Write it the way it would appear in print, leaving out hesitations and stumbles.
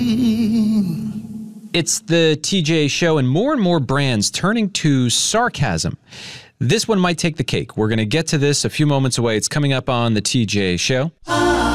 It's the TJ Show, and more brands turning to sarcasm. This one might take the cake. We're going to get to this a few moments away. It's coming up on the TJ Show.